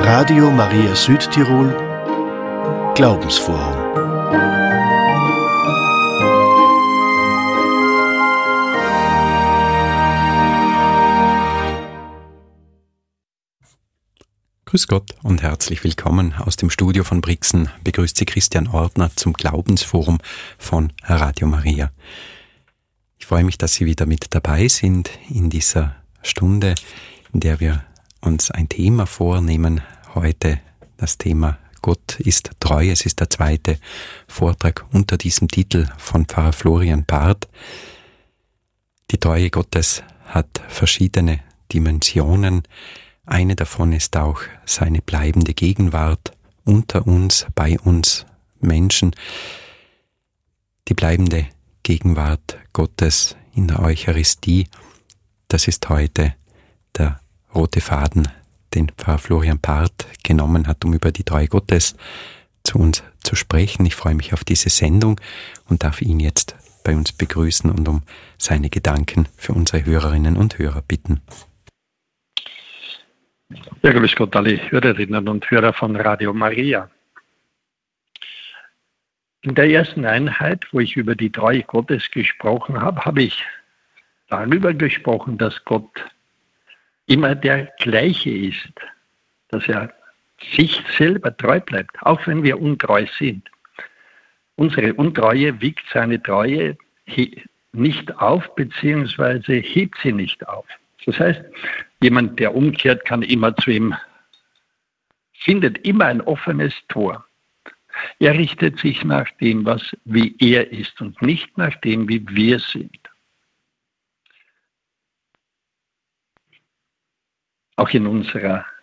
Radio Maria Südtirol Glaubensforum. Grüß Gott und herzlich willkommen aus dem Studio von Brixen. Begrüßt Sie Christian Ortner zum Glaubensforum von Radio Maria. Ich freue mich, dass Sie wieder mit dabei sind in dieser Stunde, in der wir uns ein Thema vornehmen. Heute das Thema Gott ist treu. Es ist der zweite Vortrag unter diesem Titel von Pfarrer Florian Barth. Die Treue Gottes hat verschiedene Dimensionen. Eine davon ist auch seine bleibende Gegenwart unter uns, bei uns Menschen. Die bleibende Gegenwart Gottes in der Eucharistie, das ist heute der rote Faden, den Pfarrer Florian Barth genommen hat, um über die Treue Gottes zu uns zu sprechen. Ich freue mich auf diese Sendung und darf ihn jetzt bei uns begrüßen und um seine Gedanken für unsere Hörerinnen und Hörer bitten. Ja, grüß Gott alle Hörerinnen und Hörer von Radio Maria. In der ersten Einheit, wo ich über die Treue Gottes gesprochen habe, habe ich darüber gesprochen, dass Gott immer der Gleiche ist, dass er sich selber treu bleibt, auch wenn wir untreu sind. Unsere Untreue wiegt seine Treue nicht auf, beziehungsweise hebt sie nicht auf. Das heißt, jemand, der umkehrt, kann immer zu ihm, findet immer ein offenes Tor. Er richtet sich nach dem, wie er ist und nicht nach dem, wie wir sind. Auch in unserer